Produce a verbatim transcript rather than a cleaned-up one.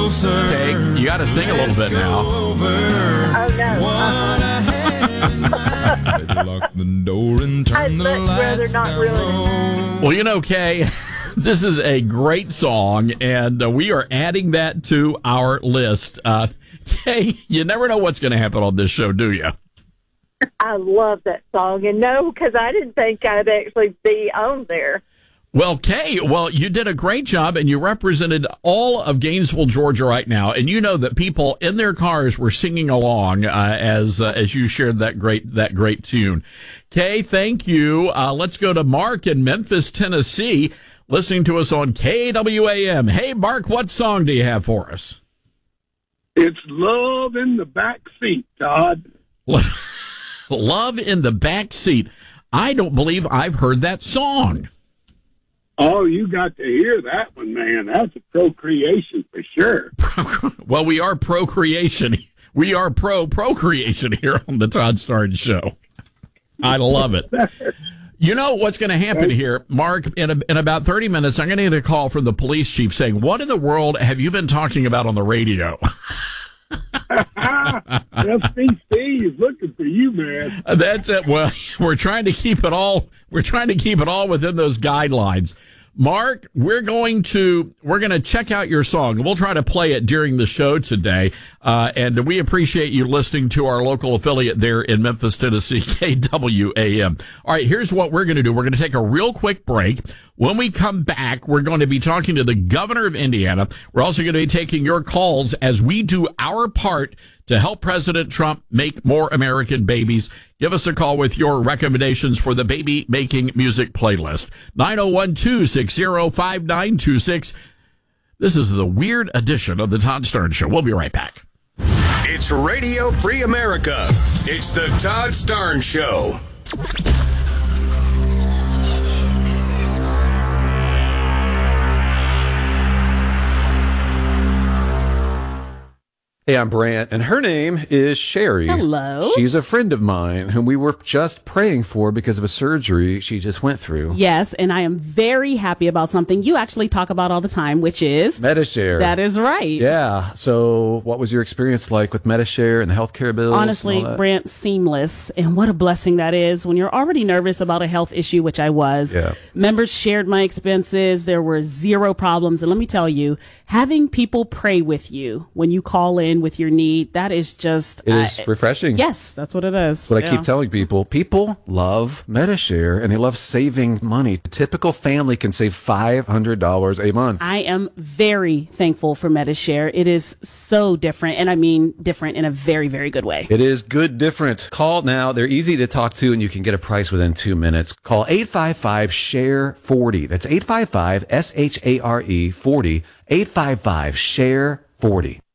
closer. Okay, you got to sing a little bit now. Oh, no. Uh-uh. Lock the door and turn I'd the much rather lights not down really. low. Well, you know, Kay, this is a great song, and uh, we are adding that to our list. Uh, Kay, you never know what's going to happen on this show, do you? I love that song. And no, because I didn't think I'd actually be on there. Well, Kay, well, you did a great job, and you represented all of Gainesville, Georgia right now. And you know that people in their cars were singing along uh, as uh, as you shared that great that great tune. Kay, thank you. Uh, let's go to Mark in Memphis, Tennessee, listening to us on K W A M. Hey, Mark, what song do you have for us? It's Love in the Back Seat, Todd. Love in the Back Seat. I don't believe I've heard that song. Oh, you got to hear that one, man. That's a procreation for sure. Well, we are procreation. We are pro procreation here on the Todd Starnes Show. I love it. You know what's going to happen here, Mark? In, a, in about thirty minutes, I'm going to get a call from the police chief saying, "What in the world have you been talking about on the radio?" F C C is looking for you, man. That's it. Well, we're trying to keep it all. We're trying to keep it all within those guidelines. Mark, we're going to we're going to check out your song. We'll try to play it during the show today, uh, and we appreciate you listening to our local affiliate there in Memphis, Tennessee, K W A M. All right, here's what we're going to do. We're going to take a real quick break. When we come back, we're going to be talking to the governor of Indiana. We're also going to be taking your calls as we do our part to help President Trump make more American babies. Give us a call with your recommendations for the baby making music playlist. nine oh one, two six oh, five nine two six. This is the weird edition of the Todd Starnes Show. We'll be right back. It's Radio Free America. It's the Todd Starnes Show. Hey, I'm Brant, and her name is Sherry. Hello. She's a friend of mine whom we were just praying for because of a surgery she just went through. Yes, and I am very happy about something you actually talk about all the time, which is... Medi-Share. That is right. Yeah. So what was your experience like with Medi-Share and the healthcare bills? Honestly, Brant, seamless. And what a blessing that is when you're already nervous about a health issue, which I was. Yeah. Members shared my expenses. There were zero problems. And let me tell you, having people pray with you when you call in with your need, that is just... It is uh, refreshing. Yes, that's what it is. But yeah. I keep telling people, people love Medi-Share, and they love saving money. A typical family can save five hundred dollars a month. I am very thankful for Medi-Share. It is so different, and I mean different in a very, very good way. It is good different. Call now. They're easy to talk to, and you can get a price within two minutes. Call eight five five, S H A R E, forty. That's eight five five, S H A R E, forty. eight five five, S H A R E, forty.